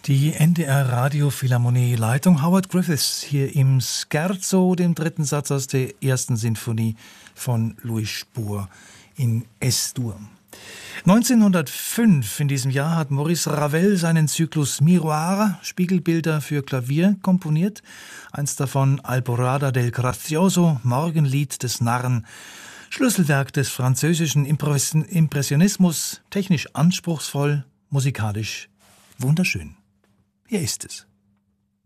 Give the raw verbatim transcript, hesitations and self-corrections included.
Die N D R Radiophilharmonie Leitung Howard Griffiths hier im Scherzo, dem dritten Satz aus der ersten Sinfonie von Louis Spohr in Es-Dur. neunzehnhundertfünf, in diesem Jahr, hat Maurice Ravel seinen Zyklus Miroir, Spiegelbilder für Klavier, komponiert. Eins davon Alborada del Grazioso, Morgenlied des Narren, Schlüsselwerk des französischen Impressionismus, technisch anspruchsvoll, musikalisch wunderschön. Hier ist es.